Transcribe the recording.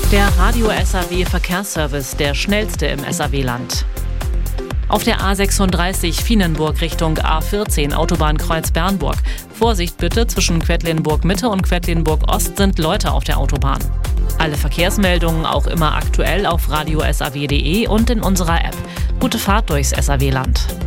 Der Radio SAW Verkehrsservice, der schnellste im SAW-Land. Auf der A36 Vienenburg Richtung A14 Autobahnkreuz Bernburg. Vorsicht bitte, zwischen Quedlinburg Mitte und Quedlinburg Ost sind Leute auf der Autobahn. Alle Verkehrsmeldungen auch immer aktuell auf radiosaw.de und in unserer App. Gute Fahrt durchs SAW-Land.